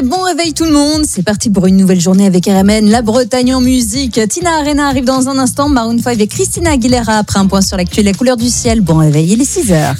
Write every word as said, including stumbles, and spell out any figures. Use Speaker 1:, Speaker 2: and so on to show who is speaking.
Speaker 1: très bon réveil tout le monde. C'est parti pour une nouvelle journée avec R M N, la Bretagne en musique. Tina Arena arrive dans un instant. Maroon cinq et Christina Aguilera après un point sur l'actu, la couleur du ciel. Bon réveil, il est six heures.